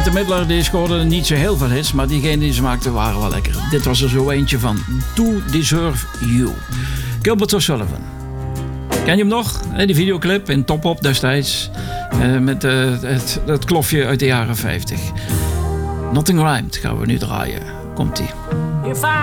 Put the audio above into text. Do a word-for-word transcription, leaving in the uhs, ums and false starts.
Bette Midler die scoorde niet zo heel veel hits, maar diegenen die ze maakten waren wel lekker. Dit was er zo eentje van To Deserve You. Gilbert O'Sullivan. Ken je hem nog? Die videoclip in Top Op destijds. Uh, met uh, het, het klofje uit de jaren vijftig. Nothing Rhymed gaan we nu draaien. Komt-ie.